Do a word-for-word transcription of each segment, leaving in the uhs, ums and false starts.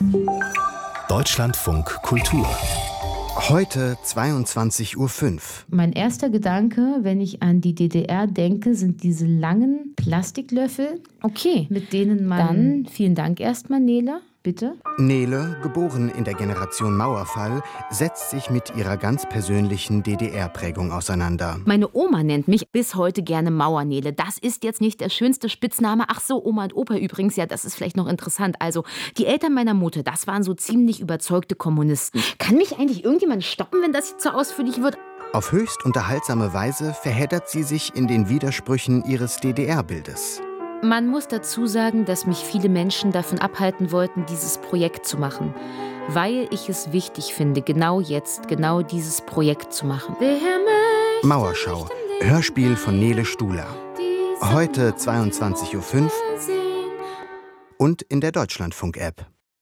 Deutschlandfunk Kultur. Heute zweiundzwanzig Uhr fünf. Mein erster Gedanke, wenn ich an die D D R denke, sind diese langen Plastiklöffel. Okay, mit denen man... Dann vielen Dank erstmal, Nele. Bitte? Nele, geboren in der Generation Mauerfall, setzt sich mit ihrer ganz persönlichen D D R-Prägung auseinander. Meine Oma nennt mich bis heute gerne Mauernele. Das ist jetzt nicht der schönste Spitzname. Ach so, Oma und Opa übrigens, ja, das ist vielleicht noch interessant. Also, die Eltern meiner Mutter, das waren so ziemlich überzeugte Kommunisten. Kann mich eigentlich irgendjemand stoppen, wenn das jetzt so ausführlich wird? Auf höchst unterhaltsame Weise verheddert sie sich in den Widersprüchen ihres D D R-Bildes. Man muss dazu sagen, dass mich viele Menschen davon abhalten wollten, dieses Projekt zu machen. Weil ich es wichtig finde, genau jetzt, genau dieses Projekt zu machen. Mauerschau, Hörspiel von Nele Stuhler. Heute zweiundzwanzig Uhr fünf und in der Deutschlandfunk-App.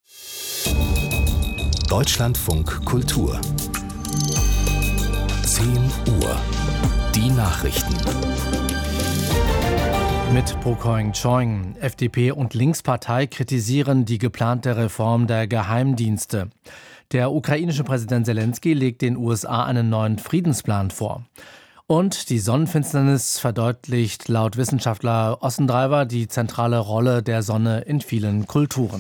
Deutschlandfunk Kultur. zehn Uhr. Die Nachrichten. Mit Pro Koing Choing. F D P und Linkspartei kritisieren die geplante Reform der Geheimdienste. Der ukrainische Präsident Selenskyj legt den U S A einen neuen Friedensplan vor. Und die Sonnenfinsternis verdeutlicht laut Wissenschaftler Ossendreiver die zentrale Rolle der Sonne in vielen Kulturen.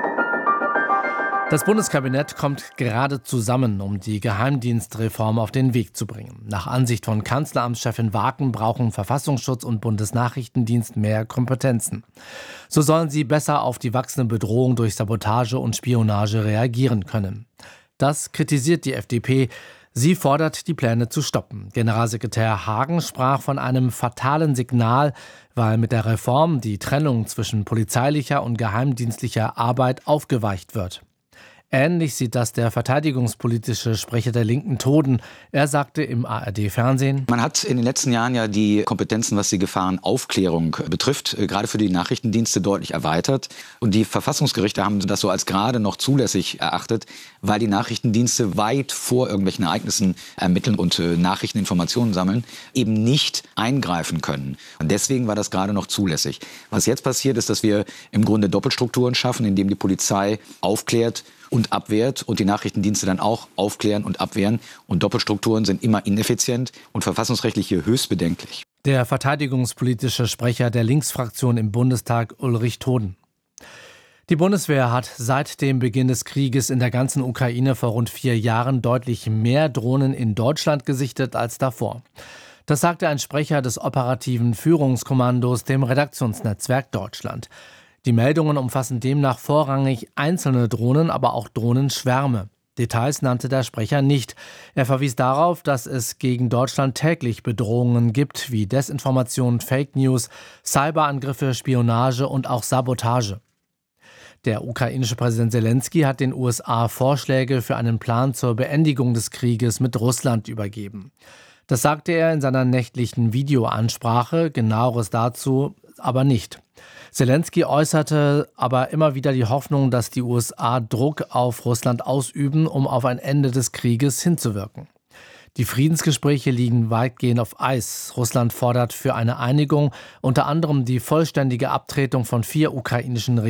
Das Bundeskabinett kommt gerade zusammen, um die Geheimdienstreform auf den Weg zu bringen. Nach Ansicht von Kanzleramtschefin Waken brauchen Verfassungsschutz und Bundesnachrichtendienst mehr Kompetenzen. So sollen sie besser auf die wachsende Bedrohung durch Sabotage und Spionage reagieren können. Das kritisiert die F D P. Sie fordert, die Pläne zu stoppen. Generalsekretär Hagen sprach von einem fatalen Signal, weil mit der Reform die Trennung zwischen polizeilicher und geheimdienstlicher Arbeit aufgeweicht wird. Ähnlich sieht das der verteidigungspolitische Sprecher der Linken Toden. Er sagte im A R D-Fernsehen: Man hat in den letzten Jahren ja die Kompetenzen, was die Gefahrenaufklärung betrifft, gerade für die Nachrichtendienste deutlich erweitert. Und die Verfassungsgerichte haben das so als gerade noch zulässig erachtet, weil die Nachrichtendienste weit vor irgendwelchen Ereignissen ermitteln und Nachrichteninformationen sammeln, eben nicht eingreifen können. Und deswegen war das gerade noch zulässig. Was jetzt passiert, ist, dass wir im Grunde Doppelstrukturen schaffen, indem die Polizei aufklärt und abwehrt und die Nachrichtendienste dann auch aufklären und abwehren. Und Doppelstrukturen sind immer ineffizient und verfassungsrechtlich hier höchst bedenklich. Der verteidigungspolitische Sprecher der Linksfraktion im Bundestag, Ulrich Toden. Die Bundeswehr hat seit dem Beginn des Krieges in der ganzen Ukraine vor rund vier Jahren deutlich mehr Drohnen in Deutschland gesichtet als davor. Das sagte ein Sprecher des operativen Führungskommandos dem Redaktionsnetzwerk Deutschland. Die Meldungen umfassen demnach vorrangig einzelne Drohnen, aber auch Drohnenschwärme. Details nannte der Sprecher nicht. Er verwies darauf, dass es gegen Deutschland täglich Bedrohungen gibt, wie Desinformation, Fake News, Cyberangriffe, Spionage und auch Sabotage. Der ukrainische Präsident Selenskyj hat den U S A Vorschläge für einen Plan zur Beendigung des Krieges mit Russland übergeben. Das sagte er in seiner nächtlichen Videoansprache, Genaueres dazu aber nicht. Selenskyj äußerte aber immer wieder die Hoffnung, dass die U S A Druck auf Russland ausüben, um auf ein Ende des Krieges hinzuwirken. Die Friedensgespräche liegen weitgehend auf Eis. Russland fordert für eine Einigung unter anderem die vollständige Abtretung von vier ukrainischen Regierungen.